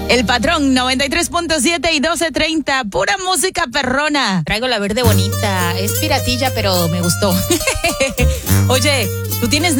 El Patrón 93.7 y 12:30, pura música perrona. Traigo la verde bonita, es piratilla, pero me gustó. Oye, ¿tú tienes